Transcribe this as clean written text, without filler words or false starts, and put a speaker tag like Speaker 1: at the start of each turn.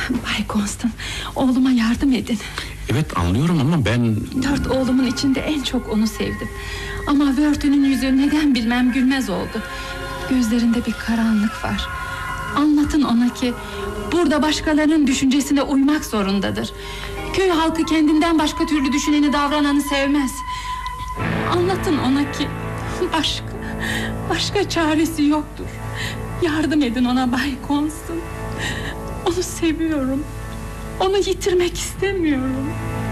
Speaker 1: Bay Constant, oğluma yardım edin.
Speaker 2: Evet, anlıyorum ama ben...
Speaker 1: 4 oğlumun içinde en çok onu sevdim. Ama Wörth'ünün yüzü neden bilmem gülmez oldu. Gözlerinde bir karanlık var. Anlatın ona ki burada başkalarının düşüncesine uymak zorundadır. Köy halkı kendinden başka türlü düşüneni, davrananı sevmez. Anlatın ona ki başka çaresi yoktur. Yardım edin ona Bay Constant. Onu seviyorum. Onu yitirmek istemiyorum.